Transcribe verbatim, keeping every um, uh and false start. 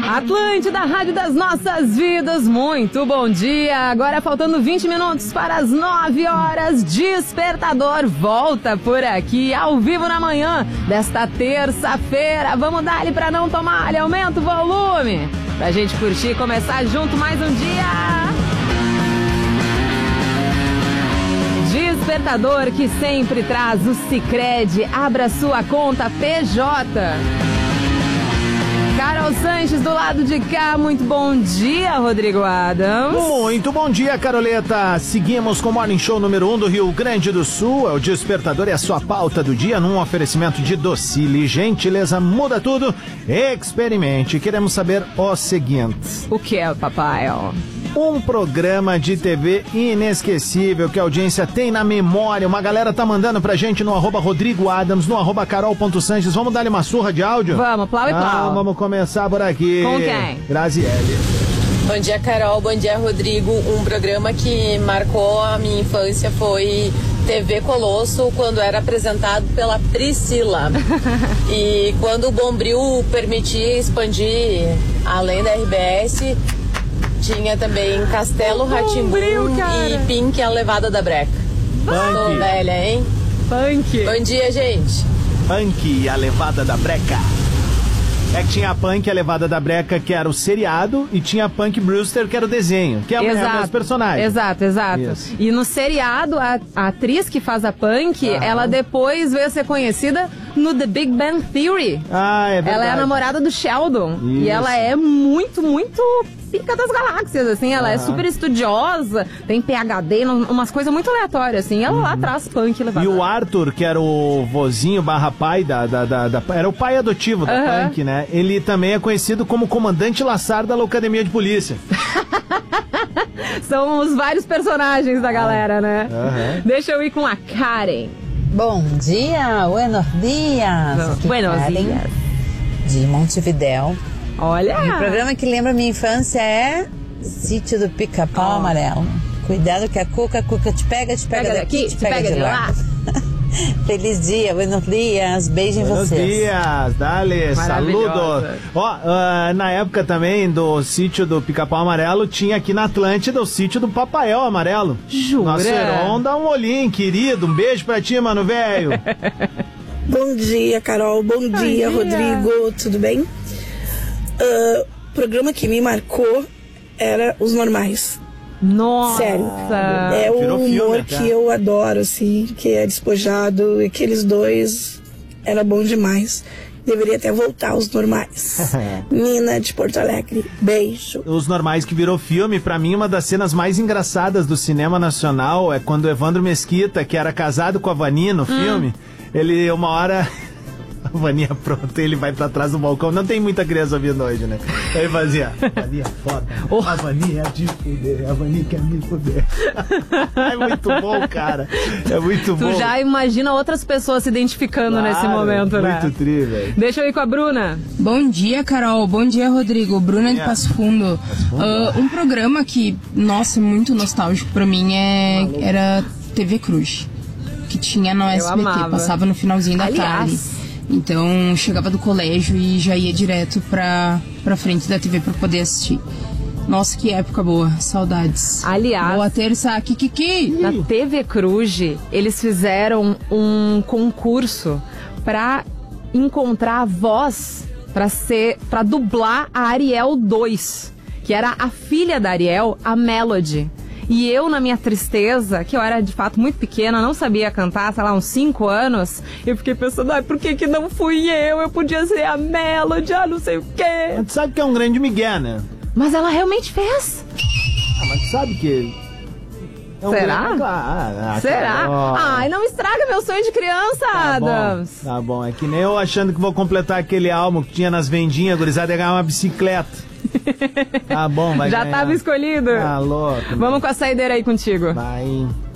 Atlântida, Rádio das Nossas Vidas, muito bom dia. Agora faltando vinte minutos para as nove horas, Despertador volta por aqui, ao vivo na manhã desta terça-feira. Vamos dar ali para não tomar, aumenta o volume, pra gente curtir e começar junto mais um dia. Despertador que sempre traz o Sicredi. Abra sua conta P J. Carol Sanches do lado de cá, muito bom dia, Rodrigo Adams. Muito bom dia, Caroleta. Seguimos com o Morning Show número um do Rio Grande do Sul. É o Despertador e a sua pauta do dia num oferecimento de Docile. Gentileza muda tudo. Experimente. Queremos saber o seguinte. O que é, papai? Um programa de T V inesquecível que a audiência tem na memória. Uma galera tá mandando pra gente no arroba Rodrigo Adams, no arroba Carol.Sanches. Vamos dar-lhe uma surra de áudio? Vamos, plau e plau. Ah, vamos começar por aqui. Com quem? Graziele. Bom dia, Carol. Bom dia, Rodrigo. Um programa que marcou a minha infância foi T V Colosso, quando era apresentado pela Priscila. E quando o Bombril permitia expandir além da R B S, tinha também Castelo Rá-Tim-Bum e Pink, a Levada da Breca. Punk. Tô velha, hein? Punk. Bom dia, gente. Punk, a Levada da Breca. É que tinha a Punk, a Levada da Breca, que era o seriado, e tinha a Punk Brewster, que era o desenho, que é o mesmo personagem. Exato, exato. Isso. E no seriado, a, a atriz que faz a Punk, Aham. ela depois veio a ser conhecida no The Big Bang Theory. Ah, é verdade. Ela é a namorada do Sheldon. Isso. E ela é muito, muito pica das galáxias, assim. Ela Aham. é super estudiosa, tem P H D, umas coisas muito aleatórias, assim. Ela lá traz Punk Levada. E o Arthur, que era o vozinho barra pai da, da, da, da... Era o pai adotivo da Aham. Punk, né? Ele também é conhecido como Comandante Lassar da Loucademia de Polícia. São os vários personagens da galera, né? Aham. Deixa eu ir com a Karen. Bom dia, buenos dias. Aqui Buenos Karen, dias. de Montevidéu. Olha! E o programa que lembra minha infância é Sítio do Pica-Pau Oh. Amarelo. Cuidado que a cuca, a cuca te pega, te pega, Pega daqui, daqui, te pega, de lá. Feliz dia, buenos dias, beijo em Buenos vocês. dias, dale, Maravilhosa. saludo. Ó, ah, na época também do sítio do Pica-Pau Amarelo, tinha aqui na Atlântida o sítio do Papael Amarelo. Jura? Nosso Heron, dá um olhinho, querido. Um beijo pra ti, mano, velho. Bom dia, Carol. Bom, dia, dia. Rodrigo. Tudo bem? O programa que me marcou era Os Normais. Nossa! Sério. É o Virou filme humor até. que eu adoro, assim, que é despojado. E aqueles dois era bom demais. Deveria até voltar Os Normais. Nina de Porto Alegre. Beijo. Os Normais que virou filme, pra mim uma das cenas mais engraçadas do cinema nacional é quando o Evandro Mesquita, que era casado com a Vani no filme, ele uma hora... A Vaninha pronta, ele vai pra trás do balcão. Não tem muita criança ouvindo hoje, né? Aí fazia, a Vaninha é foda. Oh. A Vaninha é de fuder. A Vaninha quer me fuder. É muito bom, cara. É muito Tu bom. já imagina outras pessoas se identificando Claro, nesse momento, né? Muito tri, velho. Deixa eu ir com a Bruna. Bom dia, Carol. Bom dia, Rodrigo. Bruna de Passo Fundo. Ah, um programa que, nossa, muito nostálgico pra mim é, era T V Cruz, que tinha no S B T, amava. passava no finalzinho da Aliás. tarde. Então, chegava do colégio e já ia direto pra, pra frente da T V pra poder assistir. Nossa, que época boa. Saudades. Aliás, Boa terça, Kikiki! na T V Cruz, eles fizeram um concurso pra encontrar a voz pra ser, pra dublar a Ariel dois, que era a filha da Ariel, a Melody. E eu, na minha tristeza, que eu era de fato muito pequena, não sabia cantar, sei lá, uns cinco anos, eu fiquei pensando, ai, por que que não fui eu? Eu podia ser a Melody, ah, não sei o quê. Mas tu sabe que é um grande migué, né? Mas ela realmente fez. Ah, mas tu sabe que... É um Será? grande- Ah, ah, Será? ó. Ai, não estraga meu sonho de criança, Tá bom, Adams. tá bom. É que nem eu achando que vou completar aquele álbum que tinha nas vendinhas, gurizada, ia ganhar uma bicicleta. Tá bom, vai Já ganhar. tava escolhido. Tá louco. Vamos com a saideira aí contigo. Vai.